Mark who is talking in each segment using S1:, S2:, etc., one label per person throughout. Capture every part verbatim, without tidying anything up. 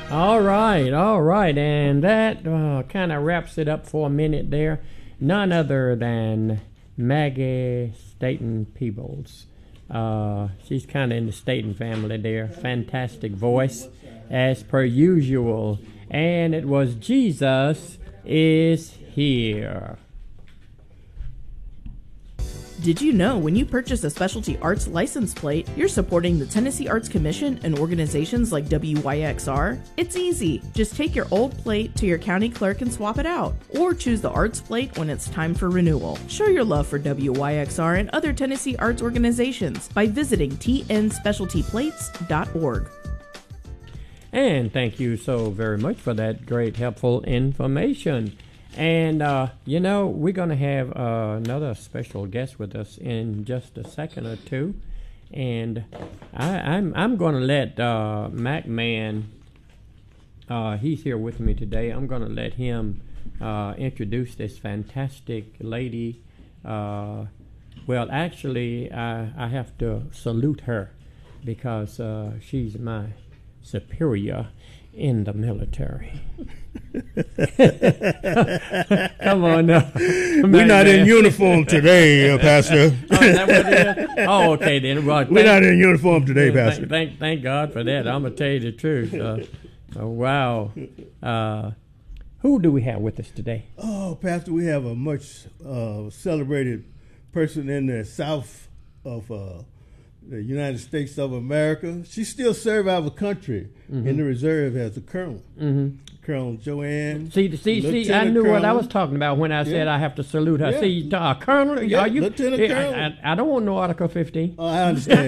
S1: All right, all right, and that uh, kind of wraps it up for a minute there. None other than Maggie Staten Peebles. Uh, she's kind of in the Staten family there. Fantastic voice, as per usual. And it was Jesus is Here.
S2: Did you know when you purchase a specialty arts license plate, you're supporting the Tennessee Arts Commission and organizations like W Y X R? It's easy. Just take your old plate to your county clerk and swap it out, or choose the arts plate when it's time for renewal. Show your love for W Y X R and other Tennessee arts organizations by visiting T N specialty plates dot org.
S1: And thank you so very much for that great, helpful information. And, uh, you know, we're going to have uh, another special guest with us in just a second or two. And I, I'm I'm going to let uh, Mac Man, uh, he's here with me today. I'm going to let him uh, introduce this fantastic lady. Uh, well, actually, I, I have to salute her because uh, she's my superior in the military. Come on now.
S3: We're not in uniform today, uh, Pastor.
S1: Oh, is that what it is? Oh, okay then. Well,
S3: We're not in uniform today,
S1: thank,
S3: Pastor.
S1: Thank, thank God for that. I'm gonna tell you the truth. Uh, oh, wow. Uh, who do we have with us today?
S3: Oh, Pastor, we have a much uh, celebrated person in the South of uh, the United States of America. She still serves our country mm-hmm. in the reserve as a colonel. Mm-hmm. Colonel Joanne.
S1: See, see, see. I knew Colonel. What I was talking about when I yeah. said I have to salute her. Yeah. See, uh, Colonel, yeah. are you?
S3: Lieutenant
S1: I,
S3: Colonel.
S1: I, I don't want no Article fifteen.
S3: Oh, I understand.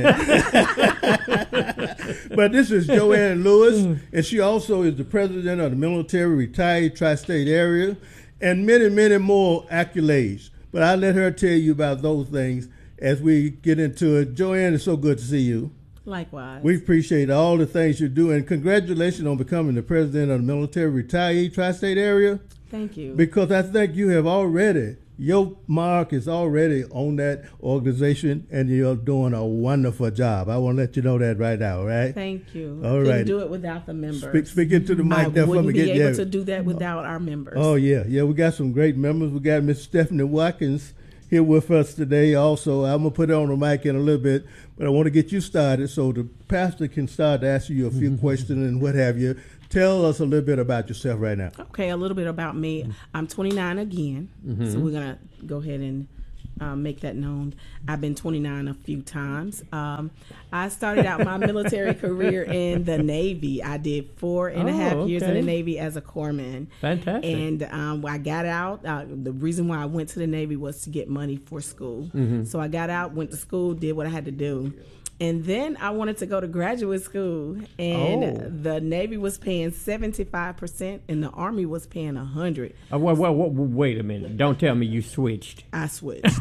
S3: But this is Joanne Lewis, and she also is the president of the military retired tri-state area, and many, many more accolades. But I'll let her tell you about those things as we get into it. Joanne, it's so good to see you.
S4: Likewise.
S3: We appreciate all the things you're doing. Congratulations on becoming the president of the military retiree tri-state area.
S4: Thank you.
S3: Because I think you have already, your mark is already on that organization, and you're doing a wonderful job. I want to let you know that right now, right?
S4: Thank you.
S3: All
S4: Couldn't
S3: right.
S4: do it without the members.
S3: Speak, speak into the mic
S4: I
S3: there for me.
S4: wouldn't be
S3: Get,
S4: able
S3: yeah.
S4: to do that without our members.
S3: Oh, yeah. Yeah, we got some great members. We got Miss Stephanie Watkins here with us today also. I'm going to put her on the mic in a little bit, but I want to get you started so the pastor can start to ask you a few questions and what have you. Tell us a little bit about yourself right now.
S4: Okay, a little bit about me. I'm twenty-nine again, mm-hmm. so we're going to go ahead and um, make that known. I've been twenty-nine a few times. Um, I started out my military career in the Navy. I did four and oh, a half okay. years in the Navy as a corpsman.
S1: Fantastic.
S4: And um, I got out. Uh, the reason why I went to the Navy was to get money for school. Mm-hmm. So I got out, went to school, did what I had to do. And then I wanted to go to graduate school, and oh. the Navy was paying seventy-five percent, and the Army was paying one hundred percent.
S1: Uh, wait, wait, wait, wait a minute. Don't tell me you switched.
S4: I switched.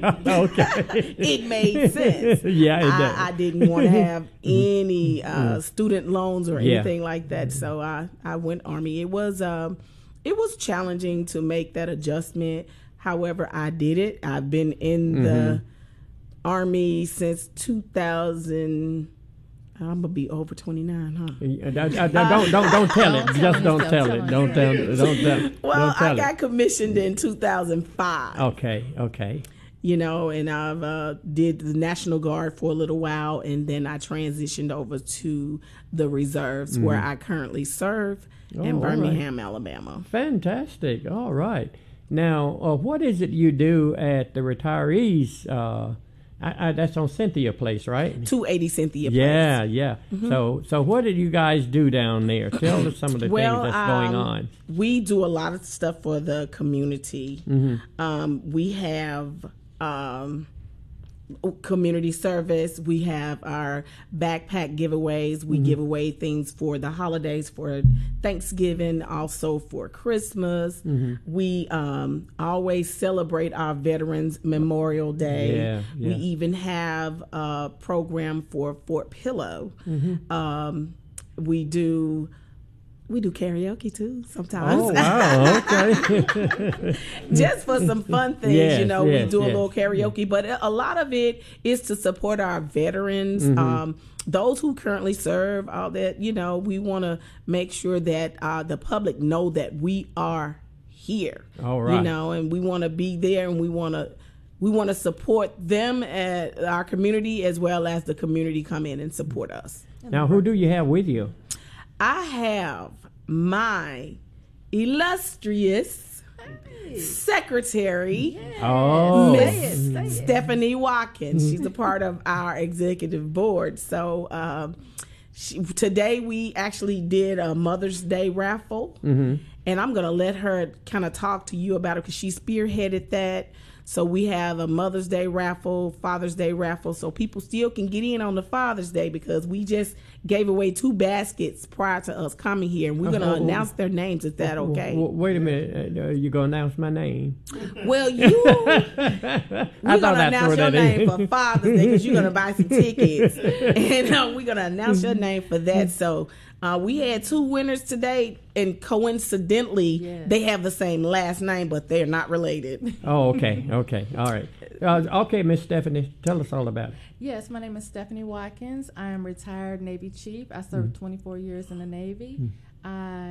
S1: Okay.
S4: It made sense.
S1: Yeah, it
S4: I,
S1: does.
S4: I didn't want to have any uh, mm. student loans or
S1: yeah.
S4: anything like that, so I, I went Army. It was um, it was challenging to make that adjustment. However, I did it. I've been in mm-hmm. the Army since two thousand. I'm gonna be over twenty-nine, huh?
S1: Uh, uh, don't don't don't tell it. Just don't tell it. Don't tell it. Don't tell it.
S4: Well, I got commissioned in two thousand five.
S1: Okay, okay.
S4: You know, and I've uh, did the National Guard for a little while, and then I transitioned over to the reserves, mm-hmm. where I currently serve oh, in Birmingham, right. Alabama.
S1: Fantastic. All right. Now, uh, what is it you do at the retirees? Uh, I, I, that's on Cynthia Place, right?
S4: two eighty Cynthia Place.
S1: Yeah, yeah. Mm-hmm. So, so what did you guys do down there? Tell us some of the
S4: well,
S1: things that's
S4: um,
S1: going on.
S4: We do a lot of stuff for the community. Mm-hmm. Um, we have um, community service. We have our backpack giveaways. We mm-hmm. give away things for the holidays, for Thanksgiving, also for Christmas. Mm-hmm. We um, always celebrate our Veterans Memorial Day.
S1: Yeah, yeah.
S4: We even have a program for Fort Pillow. Mm-hmm. Um, we do We do karaoke too sometimes.
S1: Oh, wow. Okay.
S4: Just for some fun things,
S1: Yes,
S4: you know,
S1: yes,
S4: we do a
S1: yes.
S4: little karaoke, but a lot of it is to support our veterans,
S1: Mm-hmm.
S4: um, those who currently serve, all that, you know, we want to make sure that uh, the public know that we are here,
S1: All right.
S4: you know, and we want to be there, and we want to we want to support them at our community as well as the community come in and support us.
S1: Now, who do you have with you?
S4: I have my illustrious secretary,
S1: Oh.
S4: Miss Stephanie Watkins. She's a part of our executive board. So um, she, today we actually did a Mother's Day raffle,
S1: Mm-hmm.
S4: and I'm going to let her kind of talk to you about it because she spearheaded that. So we have a Mother's Day raffle, Father's Day raffle, so people still can get in on the Father's Day because we just gave away two baskets prior to us coming here, and we're going to
S1: Oh.
S4: announce their names. Is that okay?
S1: W- wait a minute. Uh, you going to announce my name?
S4: Well, you, we're
S1: I
S4: going
S1: thought
S4: to
S1: I'd
S4: announce
S1: throw
S4: your
S1: that
S4: name
S1: in.
S4: for Father's Day because you're going to buy some tickets, and uh, we're going to announce your name for that. So uh, we had two winners today, and coincidentally,
S5: Yes.
S4: they have the same last name, but they're not related.
S1: Oh, okay. Okay. All right. Uh, okay, Miss Stephanie, tell us all about it.
S5: Yes, my name is Stephanie Watkins. I am retired Navy chief. I served twenty-four years in the Navy. I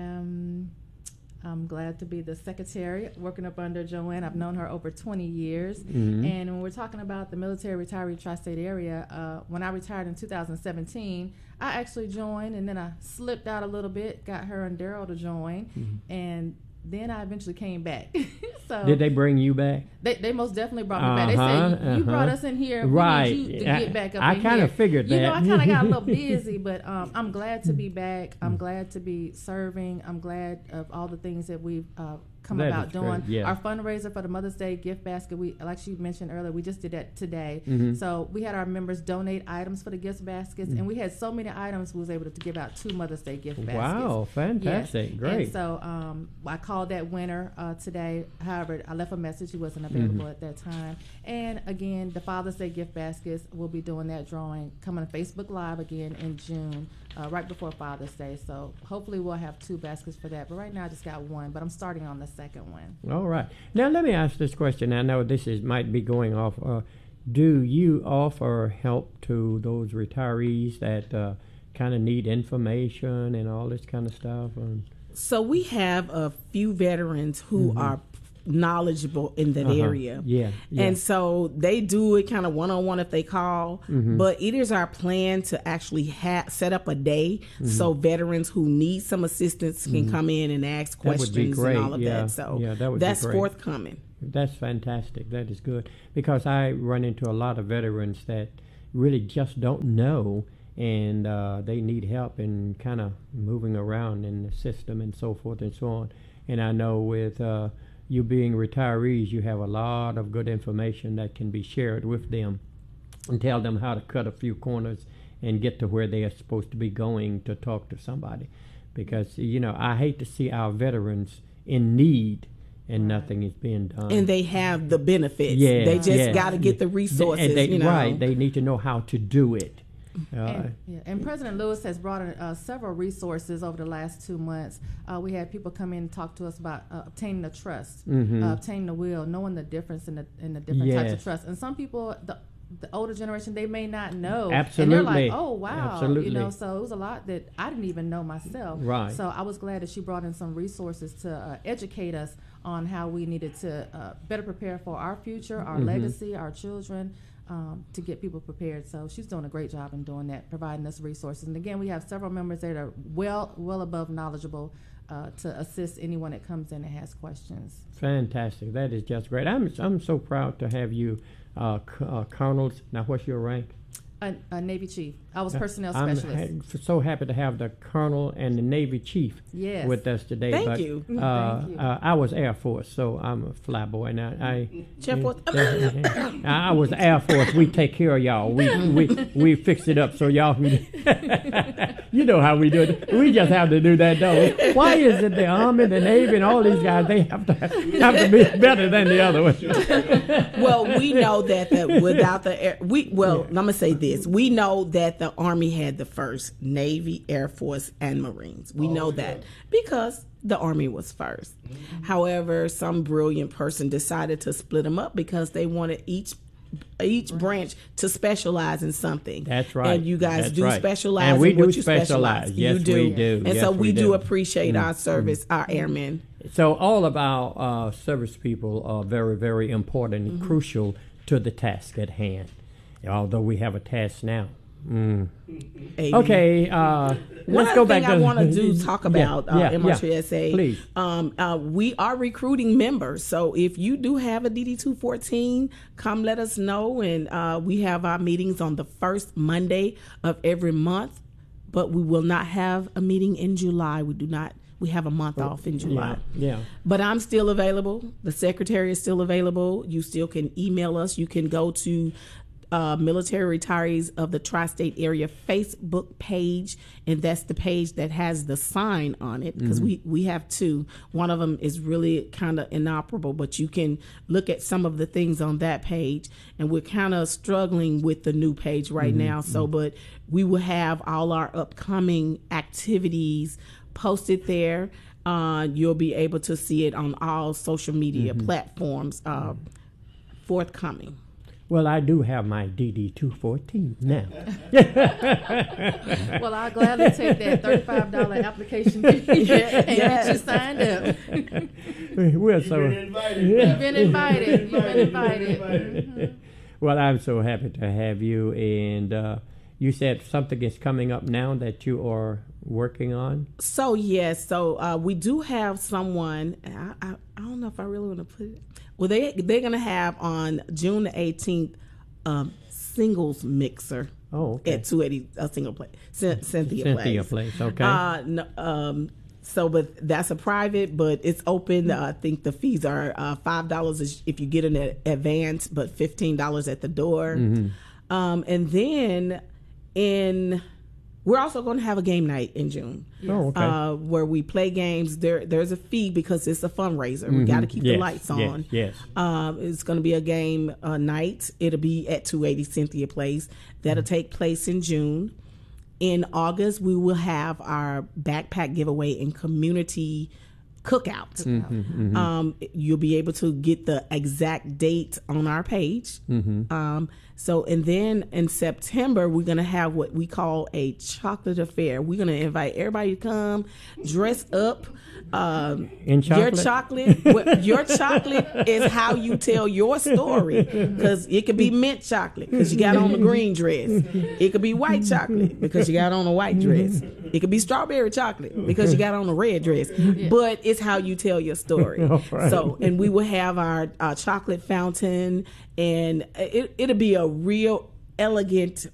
S5: am I'm glad to be the secretary working up under Joanne. I've known her over twenty years.
S1: Mhm.
S5: And when we're talking about the military retiree tri-state area, uh, when I retired in two thousand seventeen, I actually joined, and then I slipped out a little bit, got her and Daryl to join, and then I eventually came back. so
S1: Did they bring you back?
S5: They, they most definitely brought me back. They
S1: Uh-huh,
S5: said, you brought
S1: uh-huh.
S5: us in here. We
S1: Right.
S5: need you to
S1: I-
S5: get back up
S1: I
S5: in
S1: kinda
S5: here.
S1: figured
S5: You know,
S1: that.
S5: I kind of got a little busy, but um, I'm glad to be back. I'm glad to be serving. I'm glad of all the things that we've uh, come
S1: That
S5: about
S1: is
S5: doing.
S1: great, yeah.
S5: Our fundraiser for the Mother's Day gift basket, we like she mentioned earlier, we just did that today.
S1: Mhm.
S5: So we had our members donate items for the gift baskets, and we had so many items we was able to give out two Mother's Day gift baskets.
S1: Wow, fantastic.
S5: Yes.
S1: Great.
S5: And so um, I called that winner uh, today. However, I left a message. He wasn't available
S1: Mhm.
S5: at that time. And again, the Father's Day gift baskets, we'll be doing that drawing coming to Facebook Live again in June, uh, right before Father's Day. So hopefully we'll have two baskets for that. But right now I just got one, but I'm starting on the second one.
S1: All right. Now let me ask this question. I know this is might be going off. Uh, do you offer help to those retirees that uh, kind of need information and all this kind of stuff? And,
S4: So we have a few veterans who are knowledgeable in that
S1: Uh-huh.
S4: area.
S1: Yeah, yeah.
S4: And so they do it kind of one-on-one if they call,
S1: Mm-hmm.
S4: but it is our plan to actually ha- set up a day
S1: Mm-hmm.
S4: so veterans who need some assistance can come in and ask
S1: That would be
S4: questions
S1: great,
S4: and all of
S1: yeah.
S4: that. So
S1: Yeah, that would be
S4: that's
S1: great.
S4: forthcoming.
S1: That's fantastic. That is good because I run into a lot of veterans that really just don't know, and uh, they need help in kind of moving around in the system and so forth and so on. And I know with uh, you being retirees, you have a lot of good information that can be shared with them and tell them how to cut a few corners and get to where they are supposed to be going to talk to somebody. Because, you know, I hate to see our veterans in need and nothing is being done.
S4: And they have the benefits.
S1: Yeah,
S4: they just
S1: yeah.
S4: got to get the resources,
S1: And they,
S4: you know.
S1: Right, they need to know how to do it. Uh,
S5: And, yeah, and President Lewis has brought in uh, several resources over the last two months. Uh, we had people come in and talk to us about uh, obtaining a trust,
S1: Mhm.
S5: uh, obtaining the will, knowing the difference in the in the different types of
S1: Yes.
S5: trust. And some people, the, the older generation, they may not know. And
S1: Absolutely.
S5: they're like, oh, wow.
S1: Absolutely.
S5: You know, so it was a lot that I didn't even know myself.
S1: Right.
S5: So I was glad that she brought in some resources to uh, educate us on how we needed to uh, better prepare for our future, our
S1: Mhm.
S5: legacy, our children, um, to get people prepared. So she's doing a great job in doing that, providing us resources. And again, we have several members that are well, well above knowledgeable uh, to assist anyone that comes in and has questions.
S1: Fantastic. That is just great. I'm I'm so proud to have you, uh, c- uh, colonels. Now, what's your rank?
S5: A, a Navy chief. I was personnel
S1: I'm
S5: specialist.
S1: ha- so happy to have the colonel and the Navy chief
S5: Yes.
S1: with us today.
S4: Thank
S1: but,
S4: you.
S1: Uh,
S5: Thank you.
S1: Uh, I was Air Force, so I'm a flyboy. And I, I,
S4: Chair Force.
S1: I was Air Force. We take care of y'all. We we we fixed it up so y'all can You know how we do it. We just have to do that, though. Why is it the Army, the Navy, and all these guys, they have to have to be better than the other ones?
S4: Well, we know that the, without the air, we well, I'm gonna say this: we know that the Army had the first, Navy, Air Force, and Marines. We know that because the Army was first. Mm-hmm. However, some brilliant person decided to split them up because they wanted each each branch to specialize in something.
S1: That's right.
S4: And you guys
S1: That's
S4: do
S1: right.
S4: specialize
S1: and we
S4: in
S1: do
S4: what you
S1: specialize.
S4: specialize.
S1: Yes,
S4: you do.
S1: we do.
S4: And
S1: yes,
S4: so we,
S1: we
S4: do.
S1: do
S4: appreciate
S1: mm-hmm.
S4: our service, our airmen.
S1: So all of our uh, service people are very, very important and mm-hmm. crucial to the task at hand, although we have a task now. Mm. Okay, uh, let's
S4: One
S1: go
S4: thing
S1: back
S4: I
S1: to
S4: want to do talk about
S1: yeah, yeah,
S4: uh, M R T S A.
S1: Yeah, please.
S4: Um, uh, we are recruiting members, so if you do have a D D two fourteen, come let us know. And uh, we have our meetings on the first Monday of every month, but we will not have a meeting in July. We do not. We have a month oh, off in July.
S1: Yeah, yeah.
S4: But I'm still available. The secretary is still available. You still can email us. You can go to Uh, military retirees of the Tri-State Area Facebook page, and that's the page that has the sign on it, because mm-hmm. we, we have two. One of them is really kind of inoperable, but you can look at some of the things on that page, and we're kind of struggling with the new page right mm-hmm. now. So, but we will have all our upcoming activities posted there. Uh, you'll be able to see it on all social media mm-hmm. platforms uh, forthcoming.
S1: Well, I do have my D D two fourteen now.
S5: Well, I'll gladly take that thirty-five dollars application fee and get you signed up.
S1: We're so
S3: You've been invited.
S5: You've been invited. You've been invited. Mm-hmm.
S1: Well, I'm so happy to have you. And uh, you said something is coming up now that you are working on?
S4: So, yes. So, uh, we do have someone. I, I, I don't know if I really want to put it. Well, they, they're going to have on June the eighteenth um, singles mixer.
S1: Oh, okay.
S4: At two eighty, a single place. C- Cynthia,
S1: Cynthia
S4: Place.
S1: Place, okay.
S4: Uh, no, um, so, but that's a private, but it's open. Uh, I think the fees are uh, five dollars if you get an advance, but fifteen dollars at the door. Mm-hmm. Um, and then in... We're also going to have a game night in June.
S1: Oh, okay.
S4: Uh, where we play games. There, there's a fee because it's a fundraiser.
S1: Mm-hmm.
S4: We got to keep
S1: yes,
S4: the lights on.
S1: Yes. yes.
S4: Um, it's going to be a game uh, night. It'll be at two eighty Cynthia Place. That'll mm-hmm. take place in June. In August, we will have our backpack giveaway and community cookout.
S1: Mm-hmm, mm-hmm.
S4: Um, you'll be able to get the exact date on our page.
S1: Mm-hmm.
S4: Um, so, and then in September, we're going to have what we call a chocolate affair. We're going to invite everybody to come dress up. Um,
S1: In chocolate?
S4: Your chocolate, what, your chocolate is how you tell your story, because it could be mint chocolate because you got on a green dress. It could be white chocolate because you got on a white dress. It could be strawberry chocolate because you got on a red dress. But it's how you tell your story.
S1: Right.
S4: So, and we will have our, our chocolate fountain, and it, it'll be a real elegant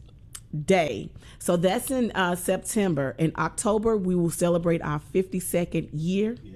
S4: day. So that's in uh, September. In October, we will celebrate our fifty-second year yeah.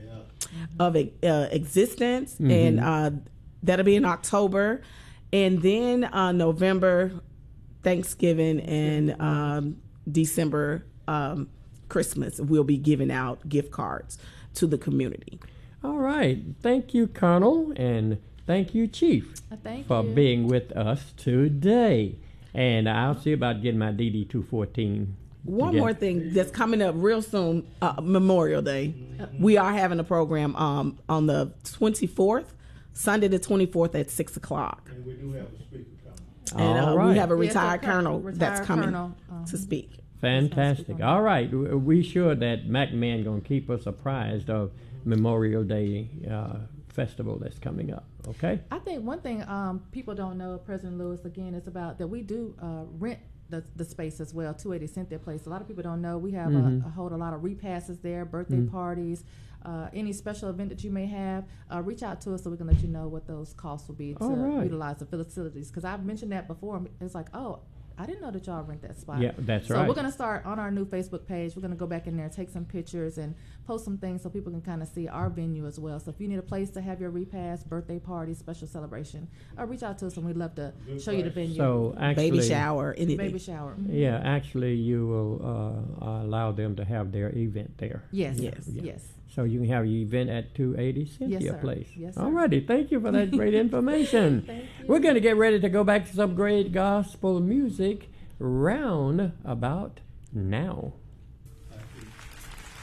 S4: of uh, existence, mm-hmm. and uh, that'll be in October. And then uh, November, Thanksgiving, and um, December, um, Christmas, we'll be giving out gift cards to the community.
S1: All right. Thank you, Colonel, and thank you, Chief,
S5: uh, thank
S1: for
S5: you.
S1: being with us today. And I'll see about getting my D D two fourteen.
S4: One
S1: together.
S4: more thing that's coming up real soon, uh, Memorial Day. We are having a program um, on the twenty-fourth, Sunday the twenty-fourth at six o'clock.
S3: And we do have a speaker coming.
S4: And uh,
S1: All right.
S4: we have a
S5: Yes,
S4: retired
S5: a
S4: colonel
S5: retired
S4: that's coming
S5: colonel, um,
S4: to speak.
S1: Fantastic. All right. We sure that McMahon going to keep us apprised of Memorial Day uh, festival that's coming up. Okay?
S5: I think one thing um, people don't know, President Lewis, again, is about that we do uh, rent the, the space as well, two eighty Cynthia Place. A lot of people don't know we have mm-hmm. a, a hold a lot of repasses there, birthday mm-hmm. parties, uh, any special event that you may have. Uh, reach out to us so we can let you know what those costs will be to
S1: right.
S5: utilize the facilities. Because I've mentioned that before. It's like, oh, I didn't know that y'all rent that spot.
S1: Yeah, that's
S5: so
S1: right.
S5: So we're going to start on our new Facebook page. We're going to go back in there, take some pictures, and post some things so people can kind of see our venue as well. So if you need a place to have your repast, birthday party, special celebration, uh, reach out to us, and we'd love to show you the venue.
S1: So actually,
S4: baby shower, anything.
S5: Baby shower.
S1: Yeah, actually, you will uh, allow them to have their event there.
S5: Yes,
S4: Yes.
S5: yes,
S1: Yeah.
S5: yes.
S1: So you can have your event at two eighty Cynthia
S5: Yes, sir.
S1: Place.
S5: Yes, sir.
S1: Alrighty, thank you for that great information.
S5: Thank you.
S1: We're going to get ready to go back to some great gospel music round about now.